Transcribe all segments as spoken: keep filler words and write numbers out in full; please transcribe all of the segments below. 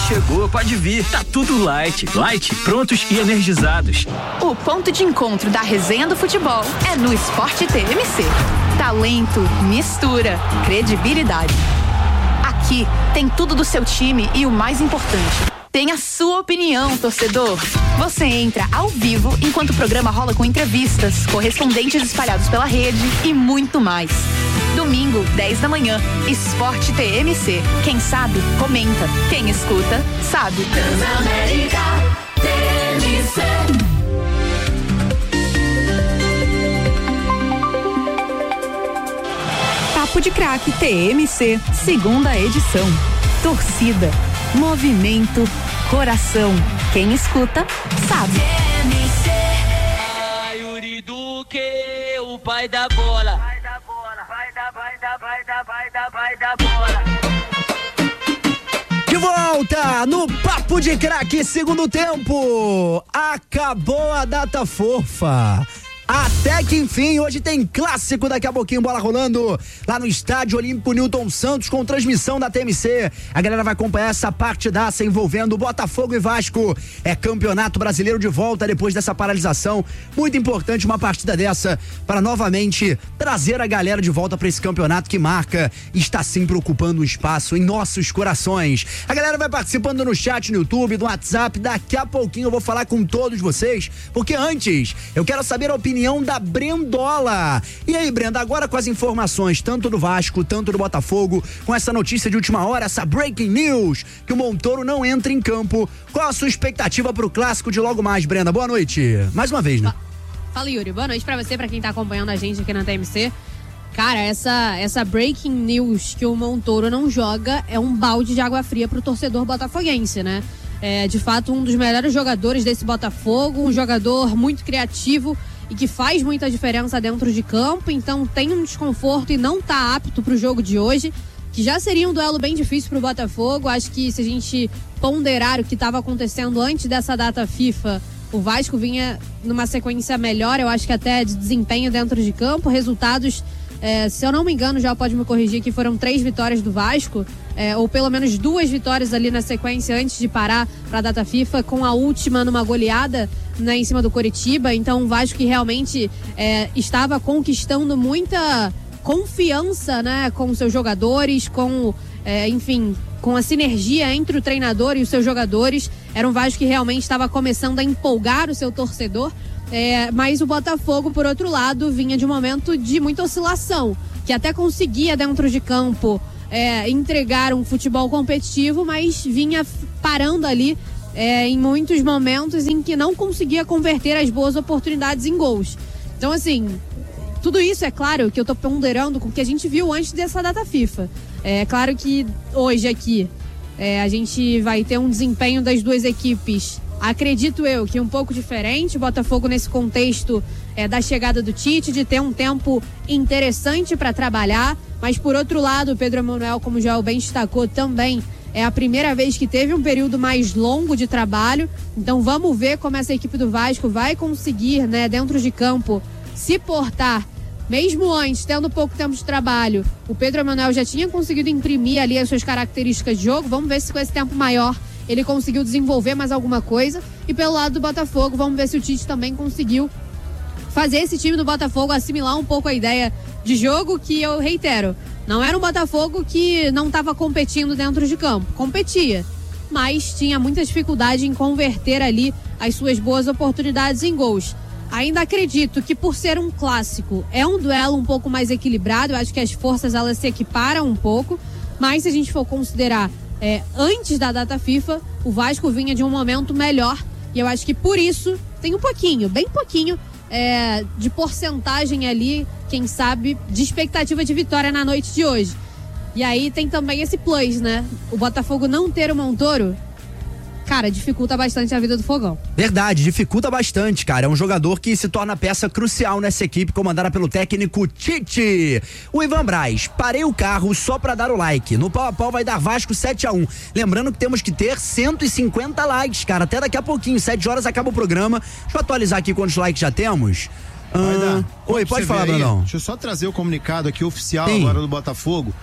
chegou, pode vir. Tá tudo light. Light, prontos e energizados. O ponto de encontro da resenha do futebol é no Sport T M C. Talento, mistura, credibilidade. Aqui tem tudo do seu time e o mais importante, tem a sua opinião, torcedor. Você entra ao vivo enquanto o programa rola com entrevistas, correspondentes espalhados pela rede e muito mais. Domingo, dez da manhã, Sport T M C. Quem sabe, comenta. Quem escuta, sabe. Transamérica T M C. Papo de Craque T M C, segunda edição. Torcida, movimento, coração. Quem escuta, sabe. T M C. Ai, Yuri Duque, o pai da bola. Vai da bola, vai da, vai da, vai da, vai da, vai da bola. De volta no Papo de Craque, segundo tempo. Acabou a data fofa. Até que enfim, hoje tem clássico, daqui a pouquinho, bola rolando lá no Estádio Olímpico Newton Santos com transmissão da T M C. A galera vai acompanhar essa partidaça envolvendo Botafogo e Vasco. É campeonato brasileiro de volta depois dessa paralisação. Muito importante uma partida dessa para novamente trazer a galera de volta para esse campeonato que marca e está sempre ocupando um espaço em nossos corações. A galera vai participando no chat, no YouTube, no WhatsApp. Daqui a pouquinho eu vou falar com todos vocês, porque antes eu quero saber a opinião da Brendola. E aí, Brenda, agora com as informações tanto do Vasco, tanto do Botafogo, com essa notícia de última hora, essa breaking news, que o Montoro não entra em campo, qual a sua expectativa pro clássico de logo mais, Brenda? Boa noite. Mais uma vez, né? Fala, Yuri. Boa noite pra você, pra quem tá acompanhando a gente aqui na T M C. Cara, essa, essa breaking news que o Montoro não joga é um balde de água fria pro torcedor botafoguense, né? É, de fato, um dos melhores jogadores desse Botafogo, um jogador muito criativo e que faz muita diferença dentro de campo, então tem um desconforto e não tá apto pro jogo de hoje, que já seria um duelo bem difícil pro Botafogo. Acho que se a gente ponderar o que estava acontecendo antes dessa data FIFA, o Vasco vinha numa sequência melhor, eu acho que até de desempenho dentro de campo, resultados, é, se eu não me engano, já pode me corrigir, que foram três vitórias do Vasco, é, ou pelo menos duas vitórias ali na sequência antes de parar para a data FIFA, com a última numa goleada, né, em cima do Coritiba. Então o Vasco que realmente é, estava conquistando muita confiança, né, com seus jogadores, com, é, enfim, com a sinergia entre o treinador e os seus jogadores. Era um Vasco que realmente estava começando a empolgar o seu torcedor. É, mas o Botafogo, por outro lado, vinha de um momento de muita oscilação, que até conseguia dentro de campo é, entregar um futebol competitivo, mas vinha parando ali é, em muitos momentos em que não conseguia converter as boas oportunidades em gols. Então, assim, tudo isso é claro que eu tô ponderando com o que a gente viu antes dessa data FIFA. É claro que hoje aqui é, a gente vai ter um desempenho das duas equipes, acredito eu, que um pouco diferente. O Botafogo nesse contexto é, da chegada do Tite, de ter um tempo interessante para trabalhar, mas por outro lado, o Pedro Emanuel, como já bem destacou também, é a primeira vez que teve um período mais longo de trabalho. Então vamos ver como essa equipe do Vasco vai conseguir, né, dentro de campo, se portar. Mesmo antes, tendo pouco tempo de trabalho, o Pedro Emanuel já tinha conseguido imprimir ali as suas características de jogo. Vamos ver se com esse tempo maior ele conseguiu desenvolver mais alguma coisa. E pelo lado do Botafogo, vamos ver se o Tite também conseguiu fazer esse time do Botafogo assimilar um pouco a ideia de jogo, que eu reitero, não era um Botafogo que não estava competindo dentro de campo. Competia, mas tinha muita dificuldade em converter ali as suas boas oportunidades em gols. Ainda acredito que, por ser um clássico, é um duelo um pouco mais equilibrado. Eu acho que as forças elas se equiparam um pouco, mas se a gente for considerar é, antes da data FIFA, o Vasco vinha de um momento melhor, e eu acho que por isso tem um pouquinho, bem pouquinho é, de porcentagem ali, quem sabe, de expectativa de vitória na noite de hoje. E aí tem também esse plus, né? O Botafogo não ter o Montoro, cara, dificulta bastante a vida do Fogão. Verdade, dificulta bastante, cara. É um jogador que se torna peça crucial nessa equipe comandada pelo técnico Tite. O Ivan Braz, parei o carro só pra dar o like. No pau a pau vai dar Vasco sete a um. Lembrando que temos que ter cento e cinquenta likes, cara. Até daqui a pouquinho, sete horas acaba o programa. Deixa eu atualizar aqui quantos likes já temos. Vai ah, dar. Oi, pode falar, Brunão. Deixa eu só trazer o comunicado aqui oficial Sim. agora do Botafogo.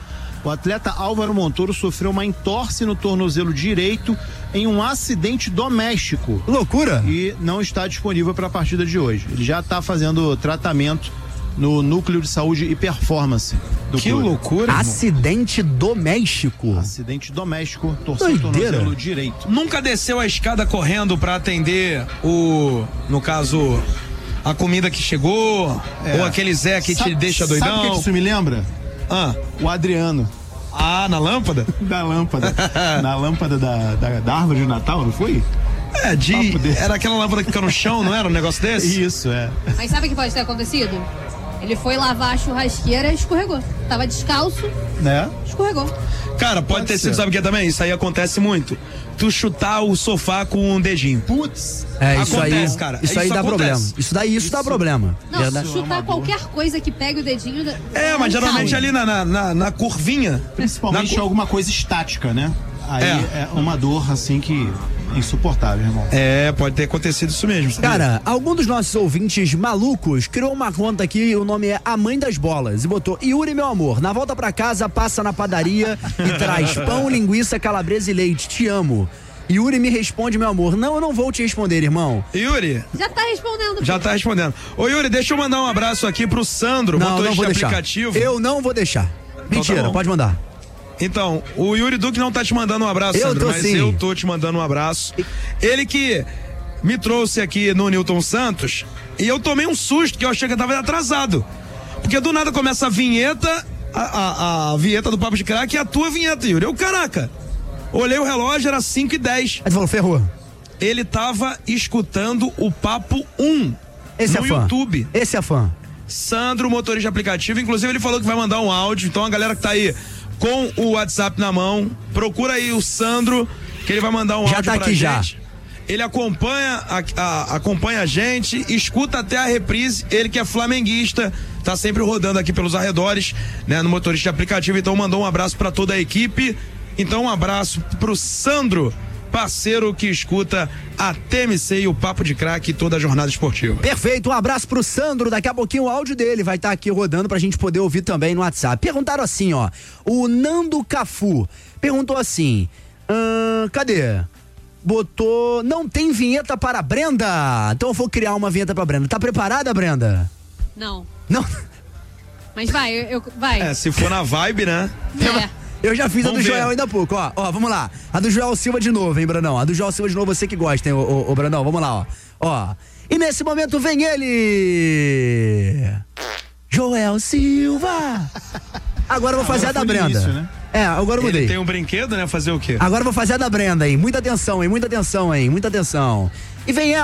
O atleta Álvaro Montoro sofreu uma entorse no tornozelo direito em um acidente doméstico. Loucura! E não está disponível para a partida de hoje. Ele já está fazendo tratamento no Núcleo de Saúde e Performance do Que clube. loucura! Acidente doméstico. Acidente doméstico, torceu o Doideira. tornozelo direito. Nunca desceu a escada correndo pra atender o, no caso, a comida que chegou, É. ou aquele Zé que Sabe- te deixa Sabe o doidão. que que isso me lembra? Ah, O Adriano. ah, na lâmpada? Da lâmpada. Na lâmpada da, da, da árvore de Natal, não foi? É, de, Papo desse. era aquela lâmpada que fica no chão, não era um negócio desse? Isso, é. Mas sabe o que pode ter acontecido? Ele foi lavar a churrasqueira e escorregou. Tava descalço, Né? escorregou. Cara, pode, Pode ter ser. sido, sabe o que também? Isso aí acontece muito. Tu chutar o sofá com um dedinho. Putz. É, isso Acontece, aí, cara. Isso aí Isso dá acontece. problema. Isso daí, isso, dá problema. Não, Verdade? chutar qualquer coisa que pegue o dedinho. da- É, mas um geralmente caos. ali na, na, na, na curvinha. Principalmente Na cu- alguma coisa estática, né? Aí É. é, uma dor assim que é insuportável, irmão. É, pode ter acontecido isso mesmo. sabia? Cara, algum dos nossos ouvintes malucos criou uma conta aqui, o nome é A Mãe das Bolas, e botou: Yuri, meu amor, na volta pra casa, passa na padaria e traz pão, linguiça, calabresa e leite. Te amo. Yuri me responde, meu amor: não, eu não vou te responder, irmão. Yuri, Já tá respondendo. já tá respondendo. Ô Yuri, deixa eu mandar um abraço aqui pro Sandro, Não, motorista não vou de deixar. aplicativo. Eu não vou deixar. Mentira, bom. pode mandar. Então, o Yuri Duque não tá te mandando um abraço, Eu Sandro, tô mas sim. eu tô te mandando um abraço. Ele que me trouxe aqui no Newton Santos e eu tomei um susto que eu achei que eu tava atrasado. Porque do nada começa a vinheta, a, a, a vinheta do Papo de Crack e a tua vinheta, Yuri. Eu, caraca, olhei o relógio, era cinco e dez. Aí tu falou: ferrou. Ele tava escutando o Papo um Esse no é fã. YouTube. Esse é fã. Sandro, motorista de aplicativo, inclusive ele falou que vai mandar um áudio, então a galera que tá aí com o WhatsApp na mão, procura aí o Sandro, que ele vai mandar um Já áudio tá pra aqui gente. já. Ele acompanha a, a- acompanha a gente, escuta até a reprise, ele que é flamenguista, tá sempre rodando aqui pelos arredores, né, no motorista de aplicativo, então mandou um abraço pra toda a equipe. Então um abraço pro Sandro, parceiro que escuta a T M C e o Papo de Crack e toda a jornada esportiva. Perfeito, um abraço pro Sandro. Daqui a pouquinho o áudio dele vai estar aqui rodando pra gente poder ouvir também no WhatsApp. Perguntaram assim, ó. O Nando Cafu perguntou assim: "Ahn, cadê? Botou. Não tem vinheta para a Brenda? Então eu vou criar uma vinheta pra Brenda. Tá preparada, Brenda? Não. Não. Mas vai, eu, eu- vai. É, se for na vibe, né? É. Eu já fiz Vamos a do ver. Joel ainda há pouco, ó. Ó, vamos lá. A do Joel Silva de novo, hein, Brandão? A do Joel Silva de novo, você que gosta, hein, ô, ô, ô Brandão? Vamos lá, ó. Ó. E nesse momento vem ele. Joel Silva. Agora eu vou fazer a da foi no Brenda. início, né? É, agora eu mudei. Ele tem um brinquedo, né? Fazer o quê? Agora eu vou fazer a da Brenda, hein? Muita atenção, hein? Muita atenção, hein? Muita atenção. E vem ela.